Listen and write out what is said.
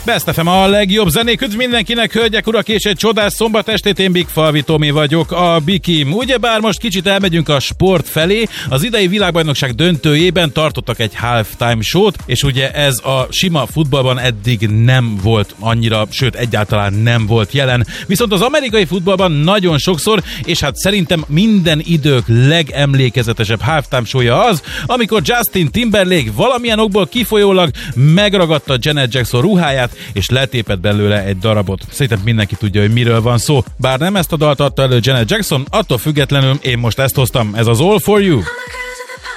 Best FM a legjobb zenék, üdv mindenkinek, hölgyek, urak, és egy csodás szombat estét, én Big Falvi Tomi vagyok, a Biki. Ugyebár most kicsit elmegyünk a sport felé, az idei világbajnokság döntőjében tartottak egy halftime show-t, és ugye ez a sima futballban eddig nem volt annyira, sőt egyáltalán nem volt jelen. Viszont az amerikai futballban nagyon sokszor, és hát szerintem minden idők legemlékezetesebb halftime show-ja az, amikor Justin Timberlake valamilyen okból kifolyólag megragadta Janet Jackson ruháját, és letépett belőle egy darabot. Szerintem mindenki tudja, hogy miről van szó. Bár nem ezt a dalt adta elő Janet Jackson, attól függetlenül én most ezt hoztam. Ez az All For You.